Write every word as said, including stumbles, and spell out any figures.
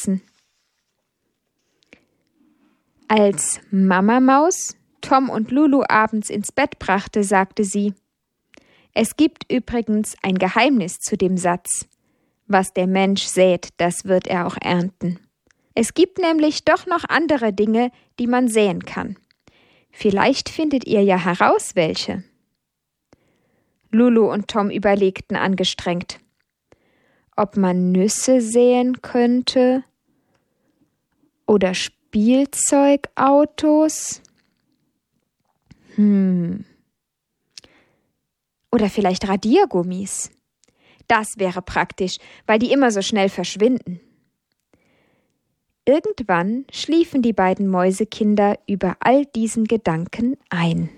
wachsen. Als Mama Maus Tom und Lulu abends ins Bett brachte, sagte sie: Es gibt übrigens ein Geheimnis zu dem Satz: Was der Mensch sät, das wird er auch ernten. Es gibt nämlich doch noch andere Dinge, die man säen kann. Vielleicht findet ihr ja heraus, welche. Lulu und Tom überlegten angestrengt. Ob man Nüsse säen könnte oder Spielzeugautos? Hm. Oder vielleicht Radiergummis. Das wäre praktisch, weil die immer so schnell verschwinden. Irgendwann schliefen die beiden Mäusekinder über all diesen Gedanken ein.